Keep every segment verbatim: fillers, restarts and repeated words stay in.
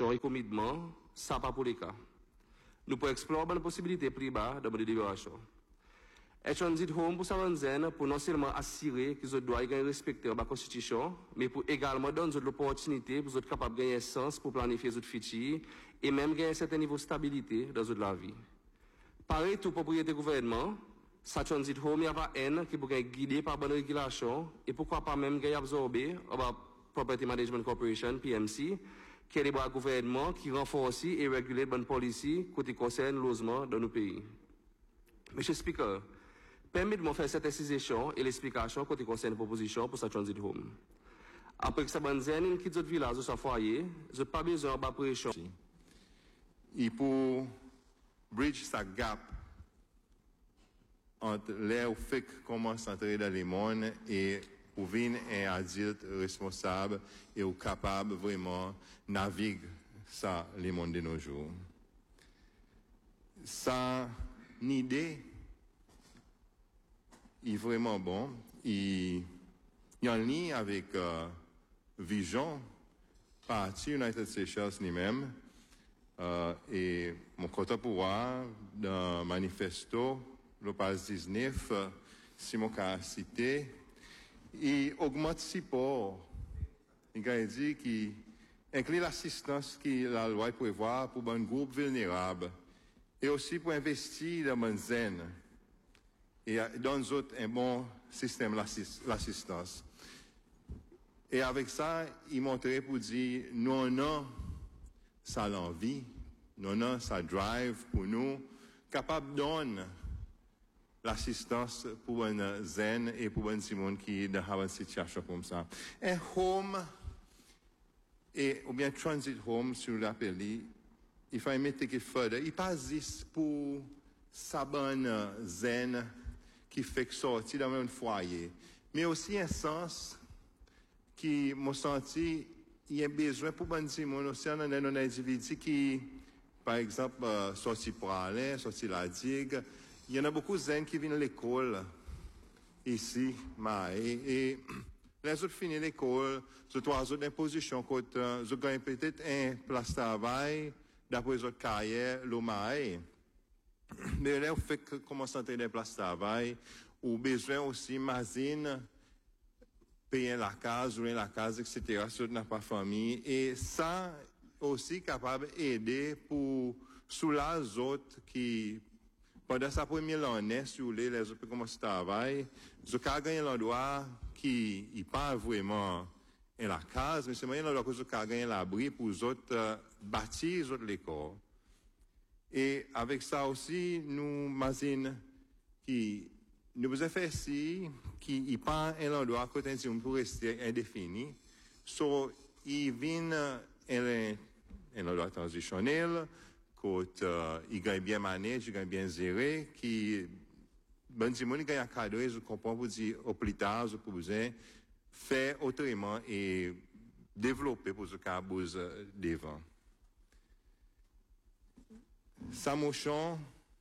libération et commitment, ça pas pour les cas. Nous pouvons explorer les possibilités privées de libération. Et transit home pour Saranzen pour non seulement assurer qu'ils doivent respecter la Constitution, mais pour également donner l'opportunité pour être capable de gagner sens pour planifier notre futur et même gagner un certain niveau de stabilité dans la vie. Pareil, tout propriété gouvernement, sa transit home, il y a pas un qui peut guider par bonne régulation et pourquoi pas même gagner absorber la Property Management Corporation, P M C, qui est le gouvernement qui renforce et régule bonne policy côté concerne le logement dans nos pays. Monsieur Speaker, permettez-moi de faire cette exposition et l'explication côté concerne proposition pour sa transit home. Après que ça banzene quitte notre village ou sa foyer, je n'ai pas besoin de pression. Et pour bridge sa gap entre les où fait que commence à entrer dans les mondes et pour venir un adulte responsable et ou capable vraiment naviguer ça les mondes de nos jours. Ça une idée est vraiment bon. Il y a un lien avec euh, Vision, parti United Seychelles lui-même, euh, et mon côté pouvoir dans manifesto, le passe dix-neuf, euh, si mon cas cité, il augmente si pour, il a dit qu'il inclut l'assistance que la loi prévoit pour un groupe vulnérable et aussi pour investir dans mon zen et dans d'autres un bon système l'assistance. Et avec ça, il montrait pour dire, nous on a ça l'envie, nous on a ça drive pour nous, capable de donner l'assistance pour un zen et pour un Simon qui est dans une situation comme ça. Un home, et, ou bien transit home, sur l'appel, il faut mettre que further. Il passe juste pour sa bonne zen qui fait que sortir dans un foyer. Mais aussi un sens qui m'a senti, il y a besoin pour bon Simon aussi dans un individu qui, par exemple, euh, sorti pour aller, sorti la digue. Il y en a beaucoup de zen qui viennent à l'école ici, mais, et, et les autres finissent l'école, les trois autres impositions, quand euh, ils gagnent peut-être un place de travail, d'après les autres carrières, le maïs. Mais là, on fait que commencer à entrer dans place de travail, ou besoin aussi, imagine, payer la case, louer la case, et cetera, si on n'a pas famille. Et ça, aussi capable d'aider pour soulager les autres qui, pendant sa première année, si vous voulez, les autres commencent à travailler, ils ont gagné l'endroit qui n'est pas vraiment en la case, mais c'est moyen l'endroit que ils ont gagné l'abri pour les autres euh, bâtir les autres l'école. Et avec ça aussi, nous imaginons qui nous avons fait ici, qui n'est pas un endroit côté pour rester indéfini. So, il vient un, un endroit transitionnel, côté, euh, il gagne bien managé, il gagne bien géré, qui, bon, si il gagne un cadre, je comprends pour dire, au plus tard, je peux faire autrement et développer pour ce cas, devant. Samochon,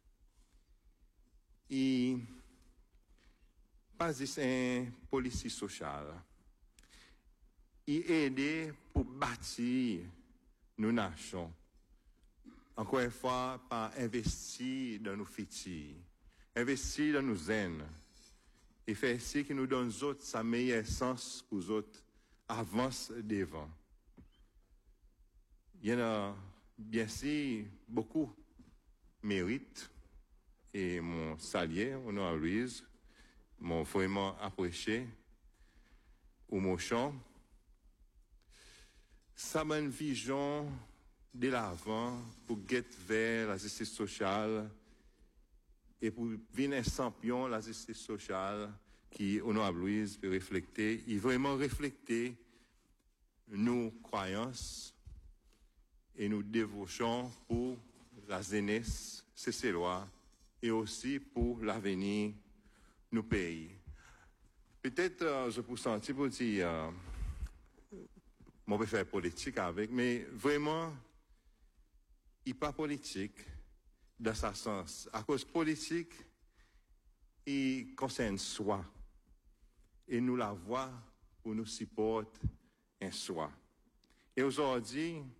il pas un policier social. Il aide pour bâtir nos nations. Encore une fois, par investir dans nos futurs, investir dans nos zen, et faire ce qui nous donne aux autres sa meilleure sens pour les autres avance devant. Il y en a bien sûr beaucoup mérite et mon saluer, on a Louise, mon vraiment apprécié, ou mon chant. Ça m'a une vision de l'avant pour get vers la justice sociale et pour venir un champion la justice sociale qui, honorable Louise, peut refléter, il vraiment refléter nos croyances et nos dévotions pour la jeunesse, c'est lois, et aussi pour l'avenir de nos pays. Peut-être, euh, je peux sentir pour dire, euh, on peut faire politique avec, mais vraiment, il n'est pas politique dans ce sens. À cause politique, il concerne soi. Et nous la voix pour nous supporter en soi. Et aujourd'hui,